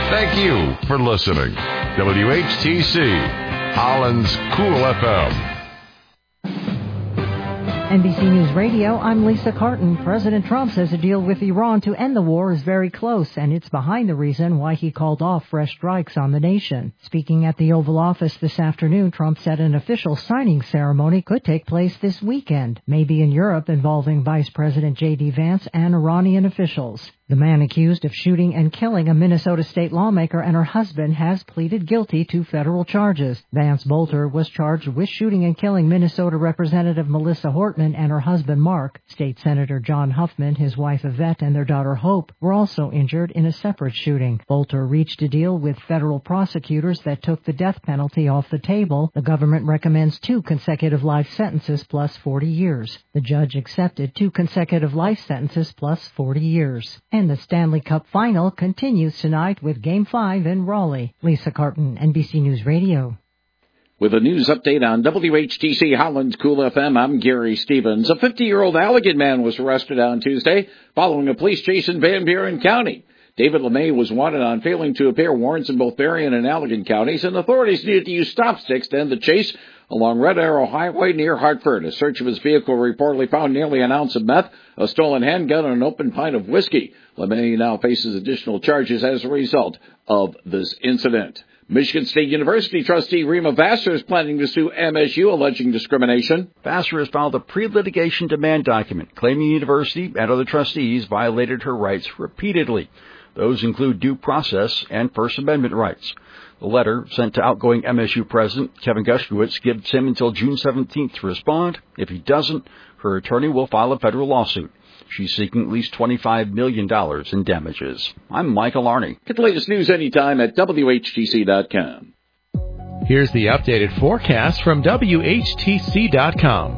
Thank you for listening. WHTC, Holland's Cool FM. NBC News Radio, I'm Lisa Carton. President Trump says a deal with Iran to end the war is very close, and it's behind the reason why he called off fresh strikes on the nation. Speaking at the Oval Office this afternoon, Trump said an official signing ceremony could take place this weekend, maybe in Europe, involving Vice President J.D. Vance and Iranian officials. The man accused of shooting and killing a Minnesota state lawmaker and her husband has pleaded guilty to federal charges. Vance Bolter was charged with shooting and killing Minnesota Representative Melissa Hortman and her husband Mark. State Senator John Huffman, his wife Yvette, and their daughter Hope were also injured in a separate shooting. Bolter reached a deal with federal prosecutors that took the death penalty off the table. The government recommends 2 consecutive life sentences plus 40 years. The judge accepted 2 consecutive life sentences plus 40 years. And the Stanley Cup Final continues tonight with Game 5 in Raleigh. Lisa Carton, NBC News Radio. With a news update on WHTC Holland's Cool FM, I'm Gary Stevens. A 50-year-old Allegan man was arrested on Tuesday following a police chase in Van Buren County. David LeMay was wanted on failing to appear warrants in both Berrien and Allegan counties, and authorities needed to use stop sticks to end the chase along Red Arrow Highway near Hartford. A search of his vehicle reportedly found nearly an ounce of meth, a stolen handgun, and an open pint of whiskey. LeMay now faces additional charges as a result of this incident. Michigan State University trustee Rima Vassar is planning to sue MSU alleging discrimination. Vassar has filed a pre-litigation demand document claiming the university and other trustees violated her rights repeatedly. Those include due process and First Amendment rights. The letter, sent to outgoing MSU President Kevin Gushkowitz, gives him until June 17th to respond. If he doesn't, her attorney will file a federal lawsuit. She's seeking at least $25 million in damages. I'm Michael Arney. Get the latest news anytime at WHTC.com. Here's the updated forecast from WHTC.com.